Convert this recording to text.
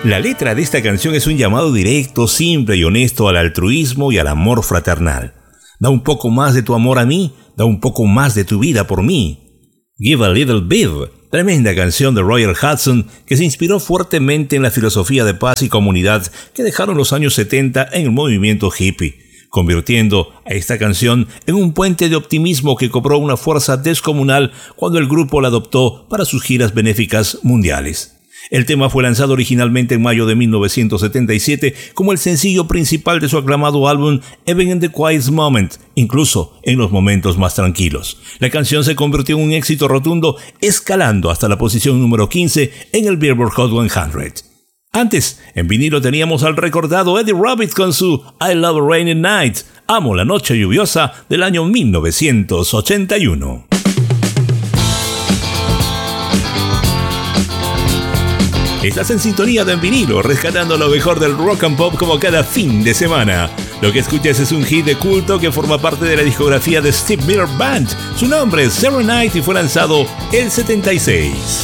La letra de esta canción es un llamado directo, simple y honesto al altruismo y al amor fraternal. Da un poco más de tu amor a mí, da un poco más de tu vida por mí. Give a Little Bit, tremenda canción de Roy Hodgson que se inspiró fuertemente en la filosofía de paz y comunidad que dejaron los años 70 en el movimiento hippie, convirtiendo a esta canción en un puente de optimismo que cobró una fuerza descomunal cuando el grupo la adoptó para sus giras benéficas mundiales. El tema fue lanzado originalmente en mayo de 1977 como el sencillo principal de su aclamado álbum Even in the Quiet Moment, incluso en los momentos más tranquilos. La canción se convirtió en un éxito rotundo, escalando hasta la posición número 15 en el Billboard Hot 100. Antes, en vinilo teníamos al recordado Eddie Rabbitt con su I Love a Rainy Night, Amo la Noche Lluviosa, del año 1981. Estás en sintonía de En Vinilo, rescatando lo mejor del rock and pop como cada fin de semana. Lo que escuchas es un hit de culto que forma parte de la discografía de Steve Miller Band. Su nombre es Serenite y fue lanzado el 76.